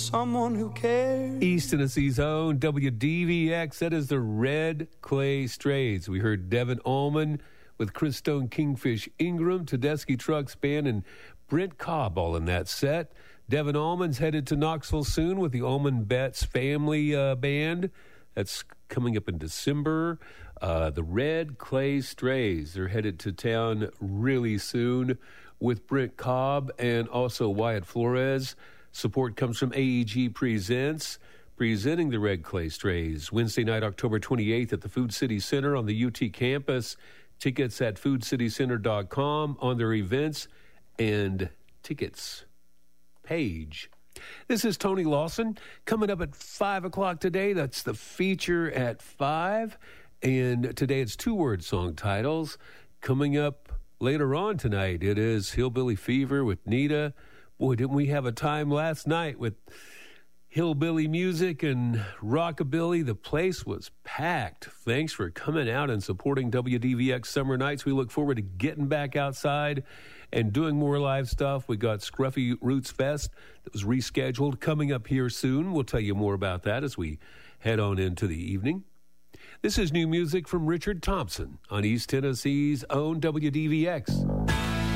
someone who cares. East Tennessee's own WDVX, that is the Red Clay Strays. We heard Devin Allman with Chris Stone, Kingfish Ingram, Tedeschi Trucks Band, and Brent Cobb all in that set. Devin Allman's headed to Knoxville soon with the Allman Betts Family Band. That's coming up in December. The Red Clay Strays, they're headed to town really soon with Brent Cobb and also Wyatt Flores. Support comes from AEG Presents, presenting the Red Clay Strays Wednesday night, October 28th at the Food City Center on the UT campus. Tickets at foodcitycenter.com on their events and tickets page. This is Tony Lawson. Coming up at 5 o'clock today, that's the feature at 5. And today it's two-word song titles. Coming up later on tonight, it is Hillbilly Fever with Nita. Boy, didn't we have a time last night with hillbilly music and rockabilly. The place was packed. Thanks for coming out and supporting WDVX Summer Nights. We look forward to getting back outside and doing more live stuff. We got Scruffy Roots Fest that was rescheduled coming up here soon. We'll tell you more about that as we head on into the evening. This is new music from Richard Thompson on East Tennessee's own WDVX.